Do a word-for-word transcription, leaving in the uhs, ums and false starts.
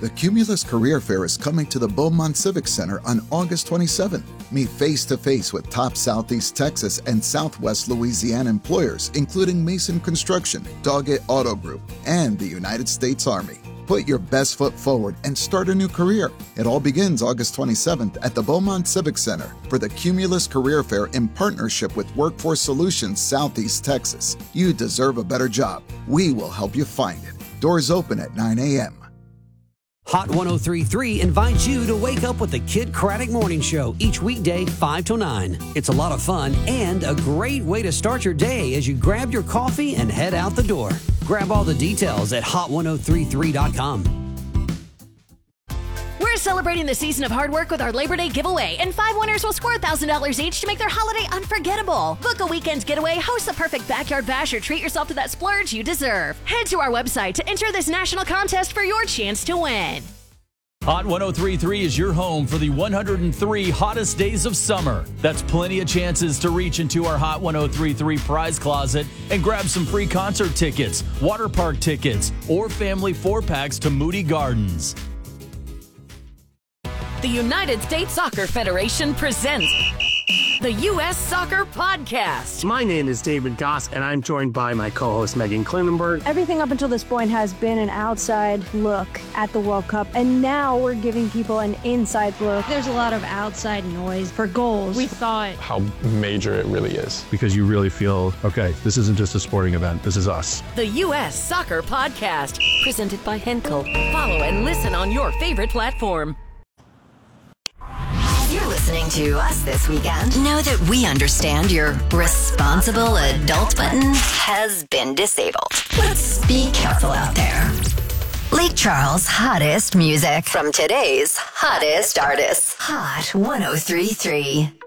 The Cumulus Career Fair is coming to the Beaumont Civic Center on August twenty-seventh. Meet face-to-face with top Southeast Texas and Southwest Louisiana employers, including Mason Construction, Doggett Auto Group, and the United States Army. Put your best foot forward and start a new career. It all begins August twenty-seventh at the Beaumont Civic Center for the Cumulus Career Fair in partnership with Workforce Solutions Southeast Texas. You deserve a better job. We will help you find it. Doors open at nine a.m. Hot one oh three point three invites you to wake up with the Kid Craddock Morning Show each weekday, five till nine. It's a lot of fun and a great way to start your day as you grab your coffee and head out the door. Grab all the details at hot one oh three three dot com. We're celebrating the season of hard work with our Labor Day giveaway, and five winners will score one thousand dollars each to make their holiday unforgettable. Book a weekend getaway, host the perfect backyard bash, or treat yourself to that splurge you deserve. Head to our website to enter this national contest for your chance to win. Hot one oh three point three is your home for the one hundred three hottest days of summer. That's plenty of chances to reach into our Hot one oh three point three prize closet and grab some free concert tickets, water park tickets, or family four-packs to Moody Gardens. The United States Soccer Federation presents the U S Soccer Podcast. My name is David Goss, and I'm joined by my co-host Megan Klinenberg. Everything up until this point has been an outside look at the World Cup, and now we're giving people an inside look. There's a lot of outside noise for goals. We thought how major it really is. Because you really feel, okay, this isn't just a sporting event, this is us. The U S Soccer Podcast, presented by Henkel. Follow and listen on your favorite platform. You're listening to us this weekend. Know that we understand your responsible adult button has been disabled. Let's be careful out there. Lake Charles' hottest music from today's hottest artists. Hot one oh three point three.